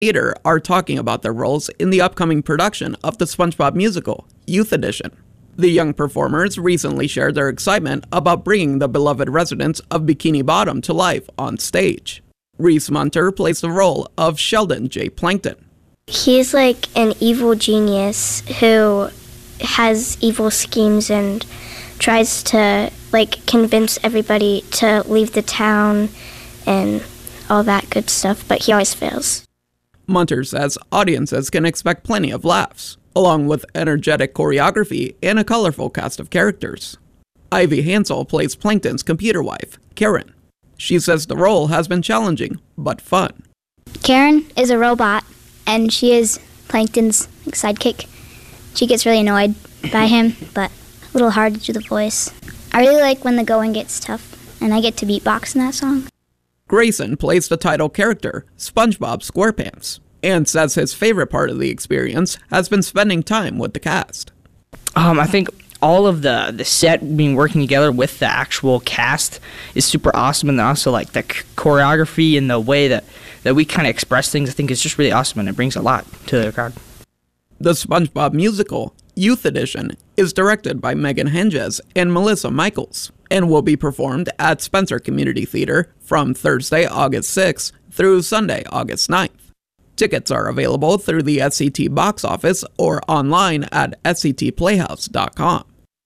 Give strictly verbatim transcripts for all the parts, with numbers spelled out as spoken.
Theater are talking about their roles in the upcoming production of the SpongeBob musical, Youth Edition. The young performers recently shared their excitement about bringing the beloved residents of Bikini Bottom to life on stage. Reese Munter plays the role of Sheldon J. Plankton. He's like an evil genius who has evil schemes and tries to like convince everybody to leave the town and all that good stuff, but he always fails. Munter says audiences can expect plenty of laughs, along with energetic choreography and a colorful cast of characters. Ivy Hansel plays Plankton's computer wife, Karen. She says the role has been challenging, but fun. Karen is a robot, and she is Plankton's sidekick. She gets really annoyed by him, but a little hard to do the voice. I really like when the going gets tough, and I get to beatbox in that song. Grayson plays the title character, SpongeBob SquarePants, and says his favorite part of the experience has been spending time with the cast. Um, I think all of the, the set being working together with the actual cast is super awesome, and also like the choreography and the way that, that we kind of express things, I think is just really awesome, and it brings a lot to the crowd. The SpongeBob musical, Youth Edition, is directed by Megan Henges and Melissa Michaels, and will be performed at Spencer Community Theater from Thursday, August sixth through Sunday, August ninth. Tickets are available through the S C T box office or online at S C T playhouse dot com.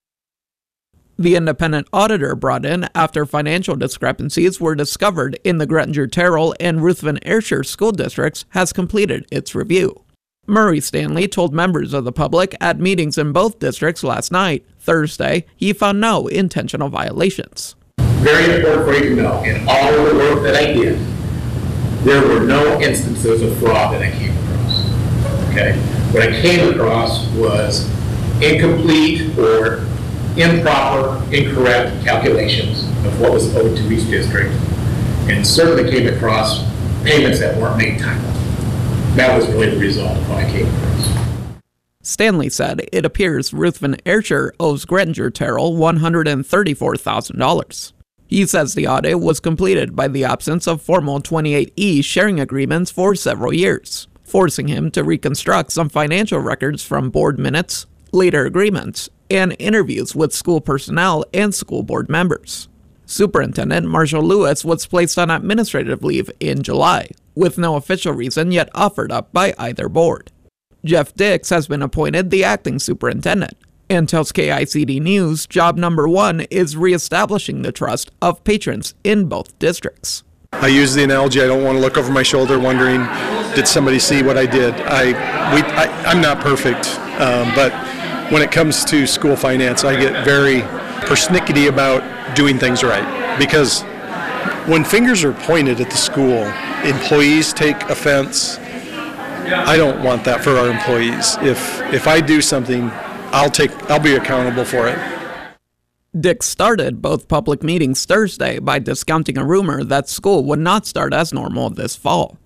The independent auditor brought in after financial discrepancies were discovered in the Gretinger-Terrell and Ruthven-Ayrshire school districts has completed its review. Murray Stanley told members of the public at meetings in both districts last night, Thursday, he found no intentional violations. Very important for you to know, in all of the work that I did, there were no instances of fraud that I came across. Okay? What I came across was incomplete or improper, incorrect calculations of what was owed to each district, and certainly came across payments that weren't made timely. That was really the result of what I came across. Stanley said it appears Ruthven-Ayrshire owes Gretinger-Terrell one hundred thirty-four thousand dollars. He says the audit was completed by the absence of formal twenty-eight E sharing agreements for several years, forcing him to reconstruct some financial records from board minutes, later agreements, and interviews with school personnel and school board members. Superintendent Marshall Lewis was placed on administrative leave in July, with no official reason yet offered up by either board. Jeff Dix has been appointed the acting superintendent, and tells K I C D News job number one is reestablishing the trust of patrons in both districts. I use the analogy, I don't want to look over my shoulder wondering, did somebody see what I did? I, we, I, I'm not perfect, um, but when it comes to school finance, I get very persnickety about doing things right. Because when fingers are pointed at the school, employees take offense. I don't want that for our employees. If if I do something, I'll take I'll be accountable for it. Dix started both public meetings Thursday by discounting a rumor that school would not start as normal this fall.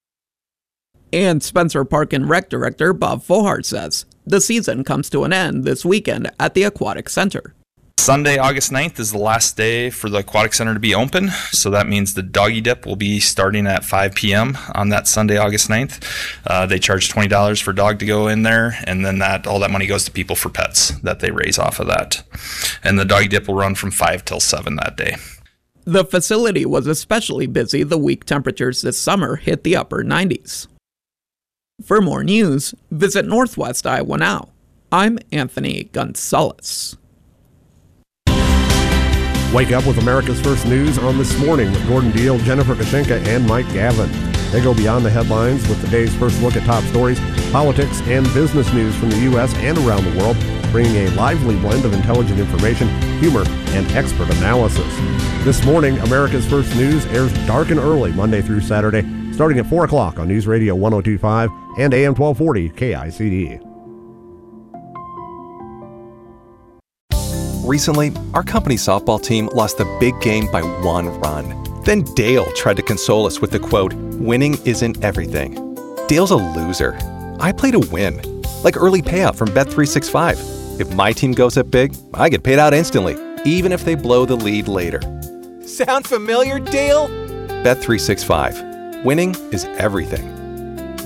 And Spencer Park and Rec Director Bob Fohart says the season comes to an end this weekend at the Aquatic Center. Sunday, August ninth is the last day for the Aquatic Center to be open, so that means the doggy dip will be starting at five p.m. on that Sunday, August ninth. Uh, they charge twenty dollars for a dog to go in there, and then that all that money goes to People for Pets that they raise off of that. And the doggy dip will run from five till seven that day. The facility was especially busy the week temperatures this summer hit the upper nineties. For more news, visit Northwest Iowa Now. I'm Anthony Gonzalez. Wake up with America's First News on This Morning with Gordon Deal, Jennifer Kashenka, and Mike Gavin. They go beyond the headlines with the day's first look at top stories, politics, and business news from the U S and around the world, bringing a lively blend of intelligent information, humor, and expert analysis. This morning, America's First News airs dark and early Monday through Saturday, starting at four o'clock on News Radio one oh two point five and A M twelve forty K I C D. Recently, our company's softball team lost the big game by one run. Then Dale tried to console us with the quote, "Winning isn't everything." Dale's a loser. I play to win. Like early payout from Bet three sixty-five. If my team goes up big, I get paid out instantly, even if they blow the lead later. Sound familiar, Dale? Bet three sixty-five. Winning is everything.